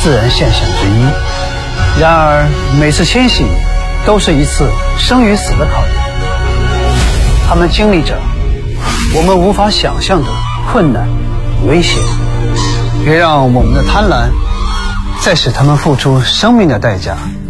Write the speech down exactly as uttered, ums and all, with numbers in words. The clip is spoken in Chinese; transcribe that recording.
自然现象之一。然而，每次迁徙都是一次生与死的考验，他们经历着我们无法想象的困难、危险。别让我们的贪婪再使他们付出生命的代价。